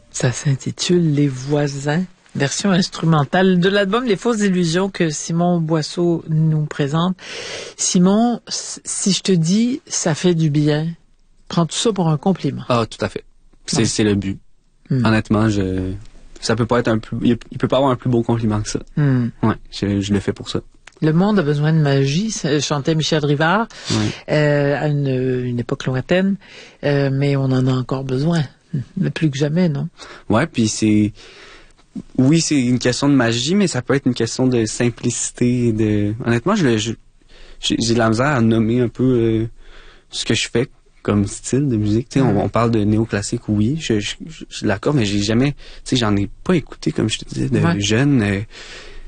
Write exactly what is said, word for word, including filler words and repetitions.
Ça s'intitule Les Voisins, version instrumentale de l'album Les Fausses Illusions que Simon Boisseau nous présente. Simon, si je te dis ça fait du bien, prends tout ça pour un compliment. Ah, tout à fait. C'est, Ouais. c'est le but. Mm. Honnêtement, je, ça peut pas être un plus, il il peut pas avoir un plus beau compliment que ça. Mm. Ouais, je, je le fais pour ça. Le monde a besoin de magie, chantait Michel Rivard, Ouais. euh, à une, une époque lointaine, euh, mais on en a encore besoin, plus que jamais, non? Ouais, puis c'est, oui, c'est une question de magie, mais ça peut être une question de simplicité. De, honnêtement, je, le- je, j'ai, j'ai de la misère à nommer un peu euh, ce que je fais comme style de musique. Tu sais, Mm. on, on parle de néoclassique, oui, je, je, je, je suis d'accord, mais j'ai jamais, tu sais, j'en ai pas écouté comme je te disais de Ouais. jeune. Euh,